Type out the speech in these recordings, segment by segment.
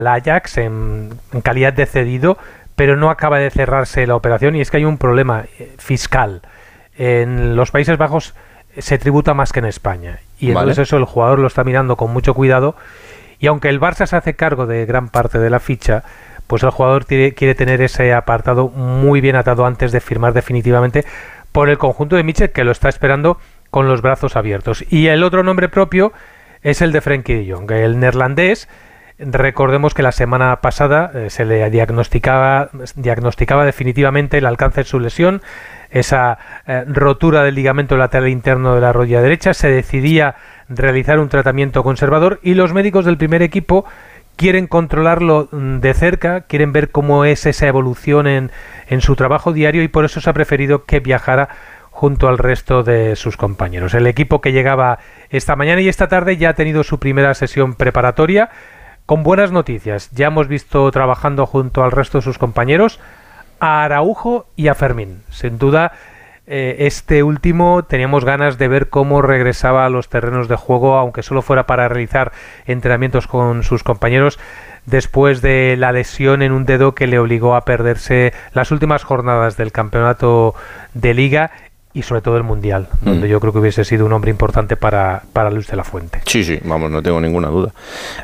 Ajax en calidad de cedido, pero no acaba de cerrarse la operación, y es que hay un problema fiscal. En los Países Bajos se tributa más que en España, y entonces eso el jugador lo está mirando con mucho cuidado, y aunque el Barça se hace cargo de gran parte de la ficha, pues el jugador quiere tener ese apartado muy bien atado antes de firmar definitivamente por el conjunto de Míchel, que lo está esperando con los brazos abiertos. Y el otro nombre propio es el de Frenkie de Jong, el neerlandés. Recordemos que la semana pasada se le diagnosticaba definitivamente el alcance de su lesión, esa rotura del ligamento lateral interno de la rodilla derecha. Se decidía realizar un tratamiento conservador y los médicos del primer equipo quieren controlarlo de cerca, quieren ver cómo es esa evolución en su trabajo diario, y por eso se ha preferido que viajara junto al resto de sus compañeros. El equipo que llegaba esta mañana y esta tarde ya ha tenido su primera sesión preparatoria con buenas noticias. Ya hemos visto trabajando junto al resto de sus compañeros a Araujo y a Fermín. Sin duda, este último teníamos ganas de ver cómo regresaba a los terrenos de juego, aunque solo fuera para realizar entrenamientos con sus compañeros, después de la lesión en un dedo que le obligó a perderse las últimas jornadas del campeonato de Liga y sobre todo el Mundial, donde yo creo que hubiese sido un hombre importante para Luis de la Fuente. Sí, vamos, no tengo ninguna duda.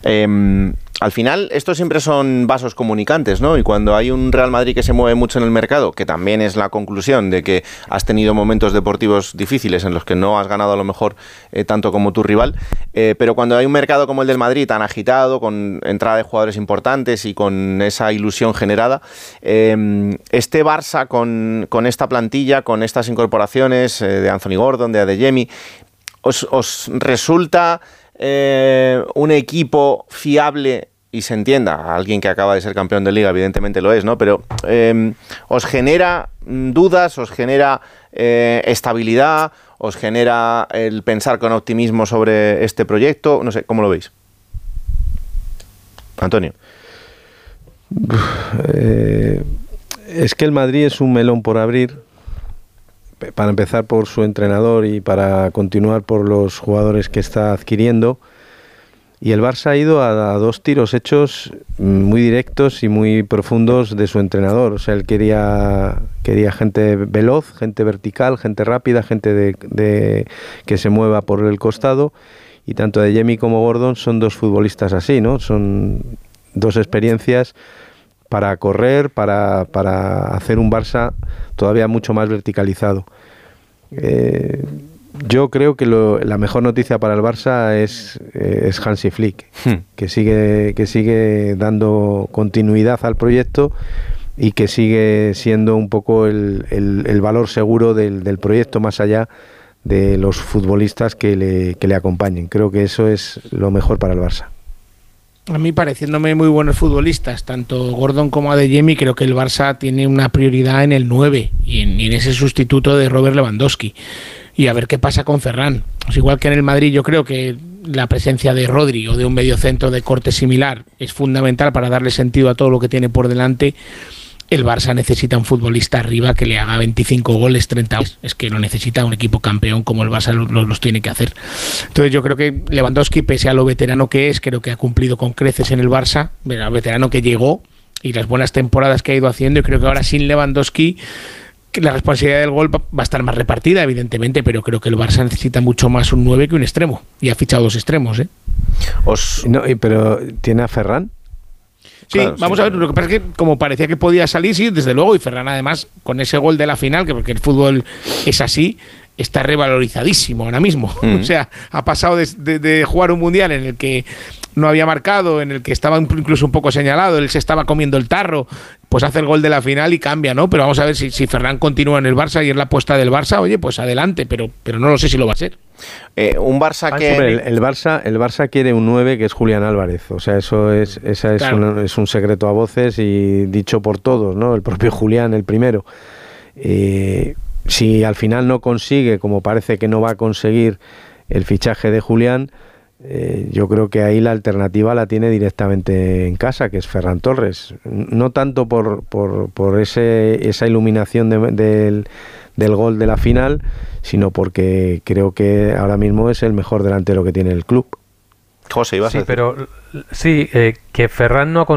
Al final, estos siempre son vasos comunicantes, ¿no? Y cuando hay un Real Madrid que se mueve mucho en el mercado, que también es la conclusión de que has tenido momentos deportivos difíciles en los que no has ganado a lo mejor tanto como tu rival, pero cuando hay un mercado como el del Madrid tan agitado, con entrada de jugadores importantes y con esa ilusión generada, este Barça con esta plantilla, con estas incorporaciones de Anthony Gordon, de Adeyemi, ¿os resulta un equipo fiable? Y se entienda, alguien que acaba de ser campeón de Liga evidentemente lo es, ¿no? Pero ¿os genera dudas, os genera estabilidad, os genera el pensar con optimismo sobre este proyecto? No sé, ¿cómo lo veis? Antonio. Es que el Madrid es un melón por abrir, para empezar por su entrenador y para continuar por los jugadores que está adquiriendo. Y el Barça ha ido a dos tiros hechos muy directos y muy profundos de su entrenador. O sea, él quería gente veloz, gente vertical, gente rápida, gente que se mueva por el costado. Y tanto Adeyemi como Gordon son dos futbolistas así, ¿no? Son dos experiencias para correr, para hacer un Barça todavía mucho más verticalizado. Yo creo que la mejor noticia para el Barça es Hansi Flick, que sigue dando continuidad al proyecto y que sigue siendo un poco el valor seguro del proyecto, más allá de los futbolistas que le acompañen. Creo que eso es lo mejor para el Barça. A mí, pareciéndome muy buenos futbolistas, tanto Gordon como Adeyemi, creo que el Barça tiene una prioridad en el 9 y en ese sustituto de Robert Lewandowski. Y a ver qué pasa con Ferran. Pues igual que en el Madrid, yo creo que la presencia de Rodri o de un mediocentro de corte similar es fundamental para darle sentido a todo lo que tiene por delante. El Barça necesita un futbolista arriba que le haga 25 goles, 30 goles. Es que no necesita un equipo campeón como el Barça los tiene que hacer. Entonces yo creo que Lewandowski, pese a lo veterano que es, creo que ha cumplido con creces en el Barça. El veterano que llegó y las buenas temporadas que ha ido haciendo. Y creo que ahora sin Lewandowski la responsabilidad del gol va a estar más repartida, evidentemente, pero creo que el Barça necesita mucho más un 9 que un extremo. Y ha fichado dos extremos, ¿eh? Pero ¿tiene a Ferran? Sí, claro, vamos a ver, lo que pasa es que como parecía que podía salir, sí, desde luego, y Ferran además con ese gol de la final, que porque el fútbol es así, está revalorizadísimo ahora mismo. O sea, ha pasado de jugar un mundial en el que no había marcado, en el que estaba incluso un poco señalado, él se estaba comiendo el tarro, pues hace el gol de la final y cambia, ¿no? Pero vamos a ver si Ferran continúa en el Barça y es la apuesta del Barça, oye, pues adelante, pero no lo sé si lo va a ser. Un Barça que... El Barça quiere un 9 que es Julián Álvarez, o sea, es un secreto a voces y dicho por todos, ¿no? El propio Julián, el primero. Si al final no consigue, como parece que no va a conseguir, el fichaje de Julián, yo creo que ahí la alternativa la tiene directamente en casa, que es Ferran Torres. No tanto por esa iluminación del gol de la final, sino porque creo que ahora mismo es el mejor delantero que tiene el club. José, ibas a decir. Pero sí, que Ferran no ha